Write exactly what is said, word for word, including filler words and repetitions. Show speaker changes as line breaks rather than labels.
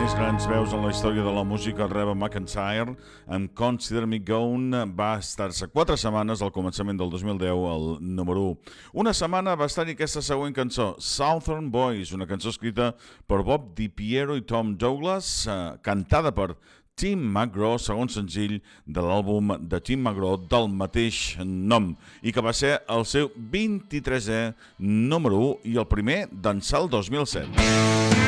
més grans veus en la història de la música, Reba McEntire, amb Consider Me Gone, va estar-se quatre setmanes al començament del dos mil deu al número u. Una setmana va estar-hi aquesta següent cançó, Southern Boys, una cançó escrita per Bob DiPiero i Tom Douglas, eh, cantada per Tim McGraw, segon senzill de l'àlbum de Tim McGraw del mateix nom, i que va ser el seu vint-i-tresè número u i el primer d'ençà el dos mil set.